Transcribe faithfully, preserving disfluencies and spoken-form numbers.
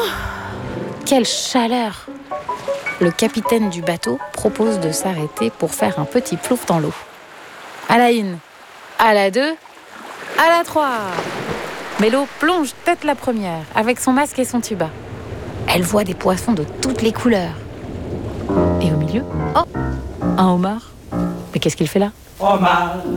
Quelle chaleur! Le capitaine du bateau propose de s'arrêter pour faire un petit plouf dans l'eau. À la une, à la deux, à la trois. Mélo plonge tête la première, avec son masque et son tuba. Elle voit des poissons de toutes les couleurs. Et au milieu, oh, un homard. Mais qu'est-ce qu'il fait là? Homard